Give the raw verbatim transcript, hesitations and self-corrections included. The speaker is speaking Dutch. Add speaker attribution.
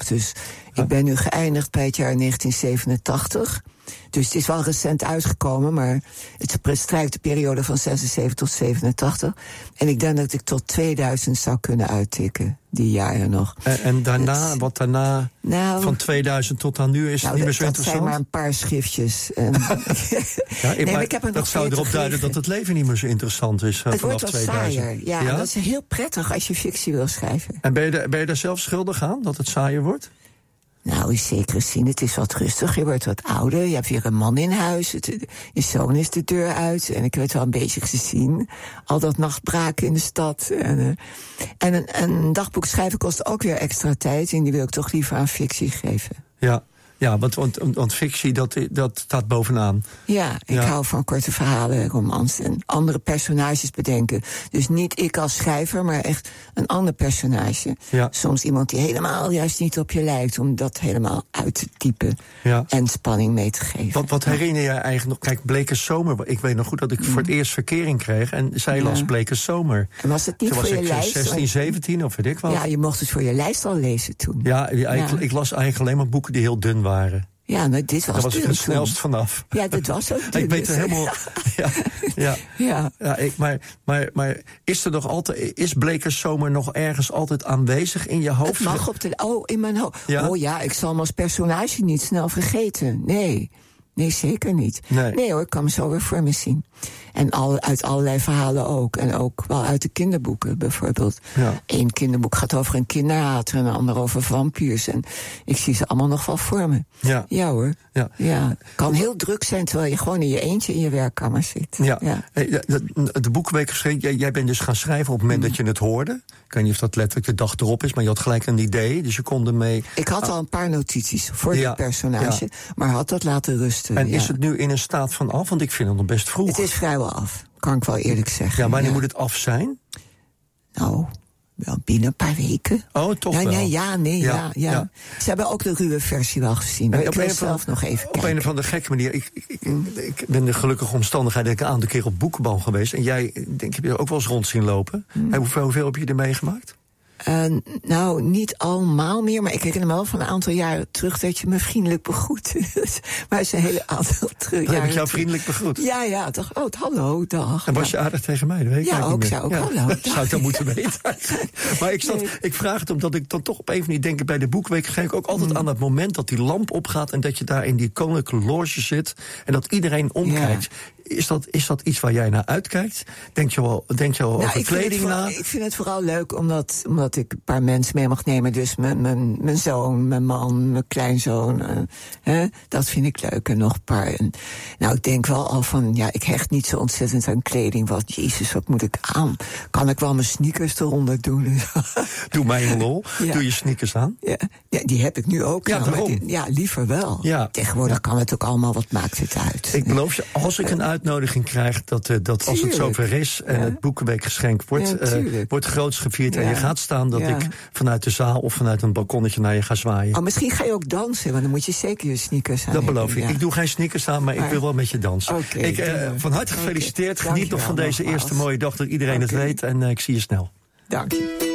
Speaker 1: gemaakt. Dus
Speaker 2: Ja.
Speaker 1: ik ben nu geëindigd bij het jaar negentien zevenentachtig. Dus het is wel recent uitgekomen, maar het strijkt de periode van zesenzeventig tot zevenentachtig. En ik denk dat ik tot tweeduizend zou kunnen uittikken, die jaren nog.
Speaker 2: En, en daarna,
Speaker 1: Het-
Speaker 2: wat daarna,
Speaker 1: Nou,
Speaker 2: van tweeduizend tot aan nu, is het
Speaker 1: nou,
Speaker 2: niet meer
Speaker 1: dat,
Speaker 2: zo
Speaker 1: dat
Speaker 2: interessant?
Speaker 1: zijn maar een paar schriftjes. En
Speaker 2: Ja,
Speaker 1: nee,
Speaker 2: maar
Speaker 1: maar ik heb er
Speaker 2: dat
Speaker 1: nog
Speaker 2: zou erop
Speaker 1: veertig
Speaker 2: duiden
Speaker 1: liggen.
Speaker 2: dat het leven niet meer zo interessant is uh,
Speaker 1: Het wordt
Speaker 2: vanaf
Speaker 1: wat
Speaker 2: tweeduizend.
Speaker 1: saaier. Ja,
Speaker 2: Ja?
Speaker 1: dat is heel prettig als je fictie wil schrijven.
Speaker 2: En ben je, er, ben je daar zelf schuldig aan, dat het saaier wordt?
Speaker 1: Nou, in zekere zin, het is wat rustig. Je wordt wat ouder, je hebt weer een man in huis. Het, je zoon is de deur uit. En ik heb het wel een beetje gezien. Al dat nachtbraken in de stad. En, uh, en een, een dagboek schrijven kost ook weer extra tijd. En die wil ik toch liever aan fictie geven.
Speaker 2: Ja, ja want, want, want fictie, dat, dat staat bovenaan.
Speaker 1: Ja, ik
Speaker 2: Ja.
Speaker 1: hou van korte verhalen, romans en andere personages bedenken. Dus niet ik als schrijver, maar echt een ander personage.
Speaker 2: Ja.
Speaker 1: Soms iemand die helemaal juist niet op je lijkt, om dat helemaal uit te typen
Speaker 2: Ja.
Speaker 1: en spanning mee te geven.
Speaker 2: Wat, wat herinner jij eigenlijk nog? Kijk, Blekers Zomer. Ik weet nog goed dat ik voor het eerst verkering kreeg. En zij
Speaker 1: Ja.
Speaker 2: las Blekers Zomer.
Speaker 1: En was het niet
Speaker 2: Toen was
Speaker 1: voor je
Speaker 2: ik
Speaker 1: lijst?
Speaker 2: zestien, zeventien of weet ik wat.
Speaker 1: Ja, je mocht het voor je lijst al lezen toen.
Speaker 2: Ja, ja, ik,
Speaker 1: Ja.
Speaker 2: ik las eigenlijk alleen maar boeken die heel dun waren.
Speaker 1: Ja, nou, dit was
Speaker 2: Daar was ik
Speaker 1: dun
Speaker 2: het
Speaker 1: toen.
Speaker 2: snelst vanaf.
Speaker 1: Ja, dit was ook dun,
Speaker 2: Ik weet er
Speaker 1: dus-
Speaker 2: helemaal... Ja, ja.
Speaker 1: Ja.
Speaker 2: Ja, ik, maar, maar, maar is er nog altijd, is Blekers Zomer nog ergens altijd aanwezig in je hoofd?
Speaker 1: Het mag op de... Oh, in mijn hoofd.
Speaker 2: Ja?
Speaker 1: Oh ja, ik zal hem als personage niet snel vergeten. Nee, nee, zeker niet.
Speaker 2: Nee.
Speaker 1: hoor, ik kan me zo weer voor me zien. En al, uit allerlei verhalen ook. En ook wel uit de kinderboeken bijvoorbeeld.
Speaker 2: Ja.
Speaker 1: Eén kinderboek gaat over een kinderhater en een ander over vampiers. En ik zie ze allemaal nog wel voor me.
Speaker 2: Ja.
Speaker 1: Ja hoor.
Speaker 2: Ja.
Speaker 1: Ja. Kan heel druk zijn terwijl je gewoon in je eentje in je werkkamer zit.
Speaker 2: Ja.
Speaker 1: Ja.
Speaker 2: Hey, De, de, de boekenweek geschreven, jij, jij bent dus gaan schrijven op het moment dat je het hoorde. Ik weet niet of dat letterlijk de dag erop is, maar je had gelijk een idee. Dus je kon ermee...
Speaker 1: Ik had al een paar notities voor
Speaker 2: Ja.
Speaker 1: dit personage,
Speaker 2: Ja.
Speaker 1: maar had dat laten rusten.
Speaker 2: En
Speaker 1: ja.
Speaker 2: is het nu in een staat van af? Want ik vind het nog best vroeg.
Speaker 1: Het is vrijwel af, kan ik wel eerlijk zeggen.
Speaker 2: Ja, wanneer moet het af zijn?
Speaker 1: Nou, wel binnen een paar weken.
Speaker 2: Oh, toch
Speaker 1: nee,
Speaker 2: wel?
Speaker 1: nee, ja, nee, ja,
Speaker 2: Ja,
Speaker 1: ja,
Speaker 2: ja.
Speaker 1: Ze hebben ook de ruwe versie wel gezien. Maar
Speaker 2: En
Speaker 1: ik wil
Speaker 2: een of
Speaker 1: zelf
Speaker 2: andere-
Speaker 1: nog even
Speaker 2: Op
Speaker 1: kijken.
Speaker 2: een of andere gekke manier. Ik, ik, ik, ik ben de gelukkige omstandigheid dat ik een aantal keer op boekenbal geweest. En jij, denk ik, heb je ook wel eens rond zien lopen.
Speaker 1: Hmm.
Speaker 2: En hoeveel, hoeveel heb je er meegemaakt?
Speaker 1: Uh, nou, niet allemaal meer, maar ik herinner me wel van een aantal jaren terug dat je me vriendelijk begroet. Maar het is een hele aantal terug.
Speaker 2: Dan heb ik jou vriendelijk begroet.
Speaker 1: Ja, ja, toch? Oh, hallo, dag.
Speaker 2: En was
Speaker 1: Ja.
Speaker 2: je aardig tegen mij? Dat weet ik
Speaker 1: Ja,
Speaker 2: eigenlijk
Speaker 1: ook,
Speaker 2: niet meer.
Speaker 1: zou ook. Hallo,
Speaker 2: Zou ik dan moeten weten eigenlijk. Maar ik, zat,
Speaker 1: Nee.
Speaker 2: ik vraag het omdat ik dan toch op een of andere manier denk... bij de boekweek geef ik ook altijd
Speaker 1: Mm.
Speaker 2: aan dat moment dat die lamp opgaat... en dat je daar in die koninklijke loge zit en dat iedereen omkijkt. Is dat, is dat iets waar jij naar uitkijkt? Denk je wel, denk je wel
Speaker 1: Nou,
Speaker 2: over
Speaker 1: ik vind het
Speaker 2: kleding
Speaker 1: vooral-
Speaker 2: na?
Speaker 1: Ik vind het vooral leuk omdat, omdat ik een paar mensen mee mag nemen. Dus mijn, mijn, mijn zoon, mijn man, mijn kleinzoon. Uh, hè, dat vind ik leuk. En nog een paar. En, nou, ik denk wel al van, ja, ik hecht niet zo ontzettend aan kleding. Wat, jezus, wat moet ik aan? Kan ik wel mijn sneakers eronder doen?
Speaker 2: Doe mij een lol.
Speaker 1: Ja.
Speaker 2: Doe je sneakers aan?
Speaker 1: Ja, ja, die heb ik nu ook.
Speaker 2: Ja,
Speaker 1: aan, maar
Speaker 2: daarom.
Speaker 1: die- ja, liever wel.
Speaker 2: Ja.
Speaker 1: Tegenwoordig kan het ook allemaal, wat maakt het uit?
Speaker 2: Ik beloof je, als ik een uitnodiging krijg... dat, uh, dat als het
Speaker 1: Tuurlijk.
Speaker 2: zover is en
Speaker 1: Ja.
Speaker 2: het Boekenweekgeschenk wordt,
Speaker 1: Ja,
Speaker 2: uh,
Speaker 1: tuurlijk.
Speaker 2: wordt groots gevierd... en
Speaker 1: Ja.
Speaker 2: je gaat staan, dat
Speaker 1: Ja.
Speaker 2: ik vanuit de zaal of vanuit een balkonnetje naar je ga zwaaien.
Speaker 1: Oh, misschien ga je ook dansen, want dan moet je zeker je sneakers aan
Speaker 2: Dat
Speaker 1: hebben,
Speaker 2: beloof ik.
Speaker 1: ja.
Speaker 2: Ik doe geen sneakers aan, maar,
Speaker 1: Maar-
Speaker 2: ik wil wel met je dansen.
Speaker 1: Oké,
Speaker 2: ik, uh,
Speaker 1: doe maar.
Speaker 2: van harte
Speaker 1: Oké,
Speaker 2: gefeliciteerd. Geniet nog van
Speaker 1: dankjewel
Speaker 2: deze
Speaker 1: nogmaals.
Speaker 2: eerste mooie dag dat iedereen
Speaker 1: Oké.
Speaker 2: het weet. En uh, ik zie je snel.
Speaker 1: Dank je.